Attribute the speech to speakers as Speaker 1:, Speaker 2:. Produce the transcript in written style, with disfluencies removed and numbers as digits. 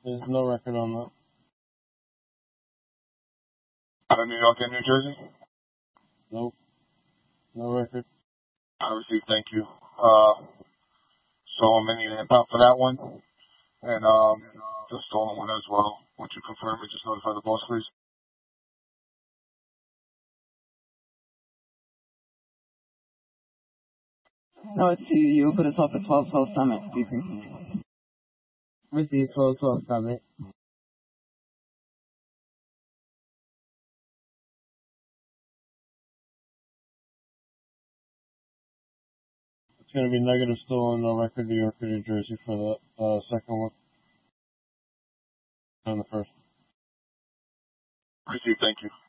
Speaker 1: There's no record on that.
Speaker 2: New York and New Jersey?
Speaker 1: Nope. No record.
Speaker 2: I received, thank you. So I'm gonna need a hip hop for that one. And the stolen one as well. Once you confirm it, just notify the boss, please.
Speaker 3: No, it's you put us off at 1212 Summit. Speaker.
Speaker 1: Receive 1212 Summit. It's going to be negative stolen, no record, New York or New Jersey for the second one. And the first.
Speaker 2: Received, thank you.